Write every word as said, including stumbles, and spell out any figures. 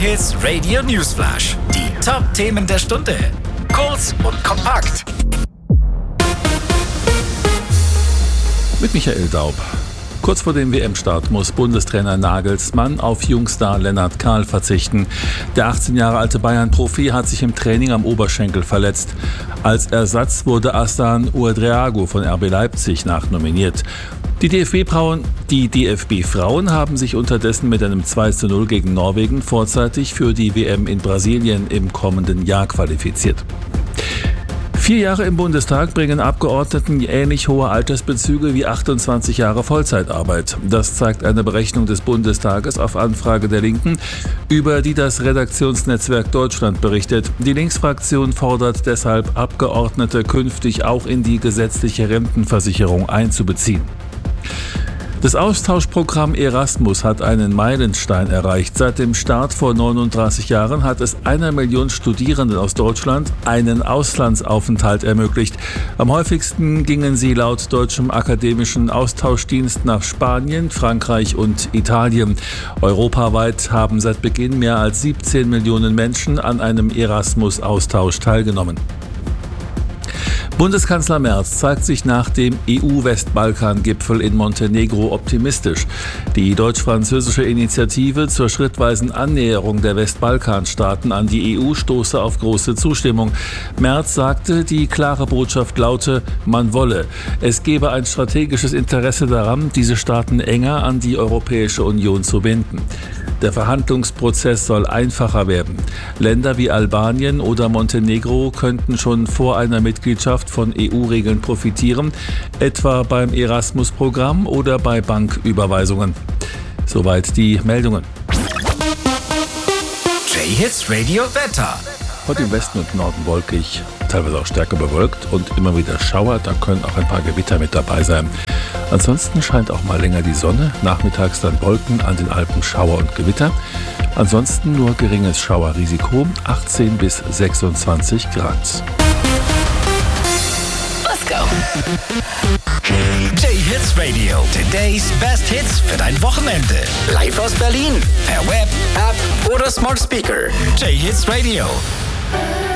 J-Hits Radio Newsflash. Die Top-Themen der Stunde. Kurz und kompakt. Mit Michael Daub. Kurz vor dem W M-Start muss Bundestrainer Nagelsmann auf Jungstar Lennart Kahl verzichten. Der achtzehn Jahre alte Bayern-Profi hat sich im Training am Oberschenkel verletzt. Als Ersatz wurde Aslan Ouedraogo von R B Leipzig nachnominiert. Die D F B-Frauen, die D F B-Frauen haben sich unterdessen mit einem zwei zu null gegen Norwegen vorzeitig für die W M in Brasilien im kommenden Jahr qualifiziert. Vier Jahre im Bundestag bringen Abgeordneten ähnlich hohe Altersbezüge wie achtundzwanzig Jahre Vollzeitarbeit. Das zeigt eine Berechnung des Bundestages auf Anfrage der Linken, über die das Redaktionsnetzwerk Deutschland berichtet. Die Linksfraktion fordert deshalb, Abgeordnete künftig auch in die gesetzliche Rentenversicherung einzubeziehen. Das Austauschprogramm Erasmus hat einen Meilenstein erreicht. Seit dem Start vor neununddreißig Jahren hat es einer Million Studierenden aus Deutschland einen Auslandsaufenthalt ermöglicht. Am häufigsten gingen sie laut deutschem akademischen Austauschdienst nach Spanien, Frankreich und Italien. Europaweit haben seit Beginn mehr als siebzehn Millionen Menschen an einem Erasmus-Austausch teilgenommen. Bundeskanzler Merz zeigt sich nach dem E U-Westbalkan-Gipfel in Montenegro optimistisch. Die deutsch-französische Initiative zur schrittweisen Annäherung der Westbalkanstaaten an die E U stoße auf große Zustimmung. Merz sagte, die klare Botschaft laute, man wolle. Es gebe ein strategisches Interesse daran, diese Staaten enger an die Europäische Union zu binden. Der Verhandlungsprozess soll einfacher werden. Länder wie Albanien oder Montenegro könnten schon vor einer Mitgliedschaft von E U-Regeln profitieren, etwa beim Erasmus-Programm oder bei Banküberweisungen. Soweit die Meldungen. J-Hits Radio Wetter. Heute im Westen und Norden wolkig, teilweise auch stärker bewölkt und immer wieder Schauer. Da können auch ein paar Gewitter mit dabei sein. Ansonsten scheint auch mal länger die Sonne, nachmittags dann Wolken, an den Alpen Schauer und Gewitter. Ansonsten nur geringes Schauerrisiko, achtzehn bis sechsundzwanzig Grad. Let's go. J-Hits Radio, today's best hits für dein Wochenende. Live aus Berlin, per Web, App oder Smart Speaker. J-Hits Radio.